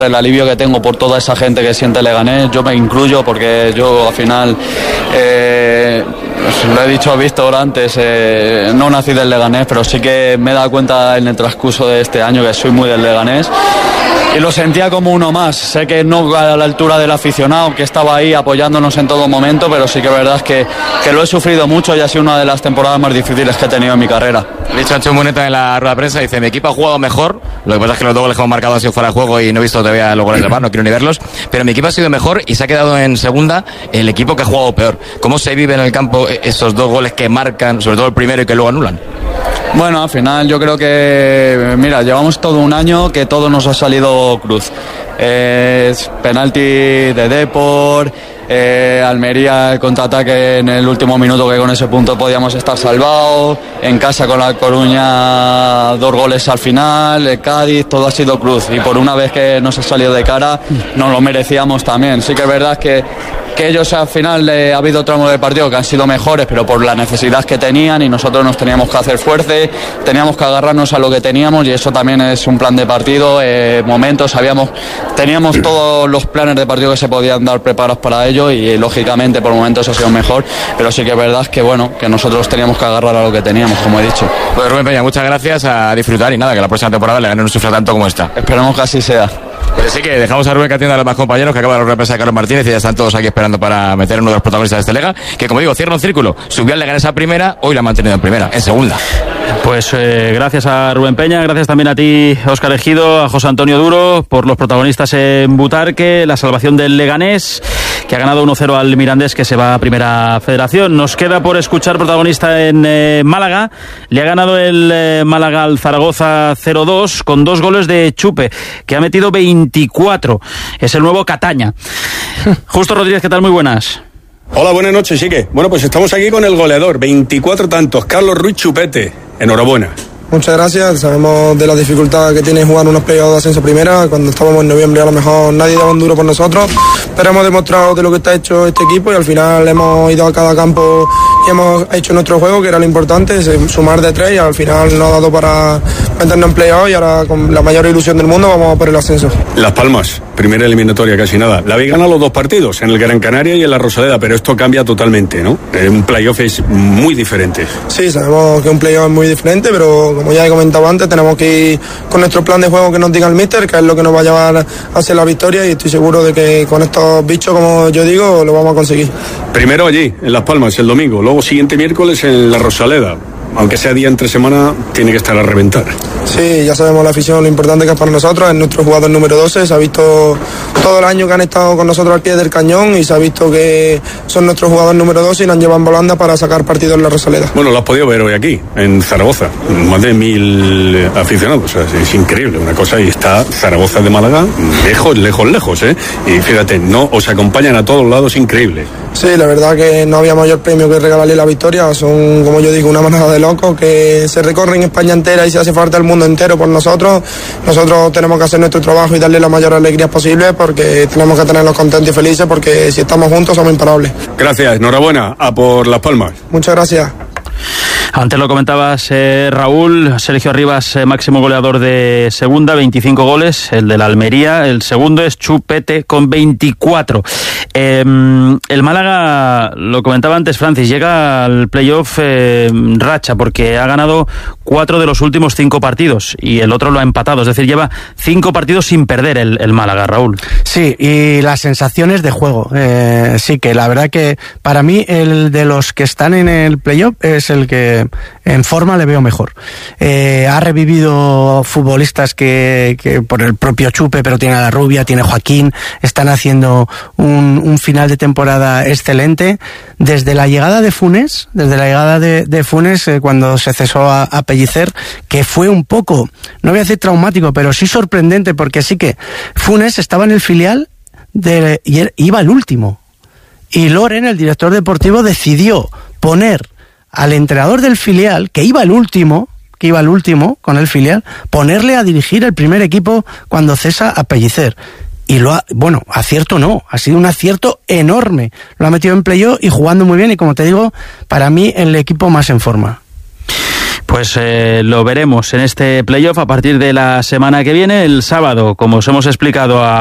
el alivio que tengo por toda esa gente que siente Leganés. Yo me incluyo porque yo al final, lo he dicho a Víctor antes, no nací del Leganés, pero sí que me he dado cuenta en el transcurso de este año que soy muy del Leganés. Y lo sentía como uno más. Sé que no a la altura del aficionado que estaba ahí apoyándonos en todo momento, pero sí que es verdad que lo he sufrido mucho y ha sido una de las temporadas más difíciles que he tenido en mi carrera. Ha dicho Ancho Muneta en la rueda de prensa, dice: mi equipo ha jugado mejor, lo que pasa es que los 2 goles que hemos marcado han sido fuera de juego y no he visto todavía los goles de VAR, no quiero ni verlos, pero mi equipo ha sido mejor y se ha quedado en segunda el equipo que ha jugado peor. ¿Cómo se vive en el campo esos 2 goles que marcan, sobre todo el primero y que luego anulan? Bueno, al final yo creo que, mira, llevamos todo un año que todo nos ha salido cruz. Penalti de Depor, Almería el contraataque en el último minuto que con ese punto podíamos estar salvados, en casa con la Coruña 2 goles al final, Cádiz, todo ha sido cruz y por una vez que nos ha salido de cara nos lo merecíamos también. Sí que es verdad que ellos al final ha habido tramos de partido que han sido mejores, pero por la necesidad que tenían y nosotros nos teníamos que hacer fuerte, teníamos que agarrarnos a lo que teníamos y eso también es un plan de partido, momentos, teníamos todos los planes de partido que se podían dar preparados para ello y lógicamente por momentos ha sido mejor, pero sí que es verdad que bueno, que nosotros teníamos que agarrar a lo que teníamos, como he dicho. Pues Rubén Peña, muchas gracias, a disfrutar y nada, que la próxima temporada Leganés no sufra tanto como esta. Esperemos que así sea. Pues sí, que dejamos a Rubén que atienda a los más compañeros, que acaba la represa de Carlos Martínez y ya están todos aquí esperando para meter uno de los protagonistas de este Lega, que como digo, cierra un círculo, subió al Leganés a primera, hoy la ha mantenido en primera, en segunda. Pues gracias a Rubén Peña, gracias también a ti, Óscar Ejido, a José Antonio Duro, por los protagonistas en Butarque, la salvación del Leganés, que ha ganado 1-0 al Mirandés, que se va a Primera Federación. Nos queda por escuchar protagonista en Málaga. Le ha ganado el Málaga al Zaragoza 0-2 con 2 goles de Chupe, que ha metido 24. Es el nuevo Cataña. Justo Rodríguez, ¿qué tal? Muy buenas. Hola, buenas noches, Sique. Bueno, pues estamos aquí con el goleador, 24 tantos, Carlos Ruiz Chupete. Enhorabuena. Muchas gracias, sabemos de la dificultad que tiene jugar unos playoffs de ascenso primera. Cuando estábamos en noviembre a lo mejor nadie daba un duro por nosotros, pero hemos demostrado de lo que está hecho este equipo y al final hemos ido a cada campo y hemos hecho nuestro juego, que era lo importante, sumar de 3 y al final nos ha dado para meternos en playoffs y ahora con la mayor ilusión del mundo vamos a por el ascenso. Las Palmas, primera eliminatoria, casi nada. La habéis ganado los 2 partidos, en el Gran Canaria y en la Rosaleda, pero esto cambia totalmente, ¿no? Un playoff es muy diferente. Sí, sabemos que un playoff es muy diferente, pero como ya he comentado antes, tenemos que ir con nuestro plan de juego que nos diga el míster, que es lo que nos va a llevar a hacer la victoria y estoy seguro de que con estos bichos, como yo digo, lo vamos a conseguir. Primero allí, en Las Palmas, el domingo, luego siguiente miércoles en la Rosaleda. Aunque sea día entre semana, tiene que estar a reventar. Sí, ya sabemos la afición, lo importante que es para nosotros, es nuestro jugador número 12, se ha visto todo el año que han estado con nosotros al pie del cañón y se ha visto que son nuestro jugador número 12 y nos llevan volando para sacar partido en la Rosaleda. Bueno, lo has podido ver hoy aquí, en Zaragoza, más de 1000 aficionados, o sea, es increíble una cosa, y está Zaragoza de Málaga lejos, ¿eh? Y fíjate, no os acompañan a todos lados, increíble. Sí, la verdad que no había mayor premio que regalarle la victoria, son, como yo digo, una manada de locos que se recorren España entera y se hace falta el mundo entero por nosotros. Nosotros tenemos que hacer nuestro trabajo y darle la mayor alegría posible porque tenemos que tenerlos contentos y felices porque si estamos juntos somos imparables. Gracias, enhorabuena, a por Las Palmas. Muchas gracias. Antes lo comentabas, Raúl, Sergio Rivas, máximo goleador de segunda, 25 goles, el de la Almería, el segundo es Chupete con 24. El Málaga, lo comentaba antes Francis, llega al playoff racha porque ha ganado 4 de los últimos 5 partidos y el otro lo ha empatado, es decir, lleva 5 partidos sin perder el Málaga, Raúl. Sí, y las sensaciones de juego, sí, que la verdad que para mí el de los que están en el playoff es el que en forma le veo mejor. Ha revivido futbolistas que por el propio Chupe, pero tiene a la Rubia, tiene a Joaquín, están haciendo un final de temporada excelente. Desde la llegada de Funes, cuando se cesó a Pellicer, que fue un poco, no voy a decir traumático, pero sí sorprendente, porque sí que Funes estaba en el filial y iba al último. Y Loren, el director deportivo, decidió poner al entrenador del filial, que iba al último con el filial, ponerle a dirigir el primer equipo cuando cesa a Pellicer. Y acierto no, ha sido un acierto enorme. Lo ha metido en playoff y jugando muy bien y, como te digo, para mí el equipo más en forma. Pues lo veremos en este playoff a partir de la semana que viene. El sábado, como os hemos explicado,